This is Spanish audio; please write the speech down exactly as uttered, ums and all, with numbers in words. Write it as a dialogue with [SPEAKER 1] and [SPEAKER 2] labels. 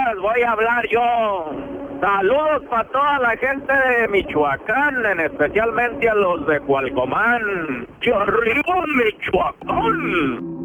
[SPEAKER 1] días, voy a hablar yo. Saludos para toda la gente de Michoacán, en especialmente a los de Cualcomán. ¡Que arriba Michoacán!